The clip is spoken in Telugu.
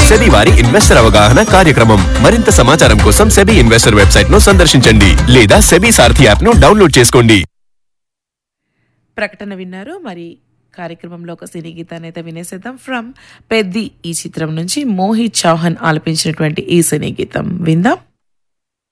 సెబీ వారి ఇన్వెస్టర్ అవగాహన కార్యక్రమం. మరింత సమాచారం కోసం సెబీ ఇన్వెస్టర్ వెబ్సైట్ ను సందర్శించండి లేదా సెబీ సారథి యాప్ ను డౌన్లోడ్ చేసుకోండి. ప్రకటన విన్నారు. మరి కార్యక్రమంలో ఒక సినీ గీతాన్ని అయితే వినేసేద్దాం. ఫ్రమ్ పెద్ది ఈ చిత్రం నుంచి మోహిత్ చౌహాన్ ఆలపించినటువంటి ఈ సినీ గీతం విందాం.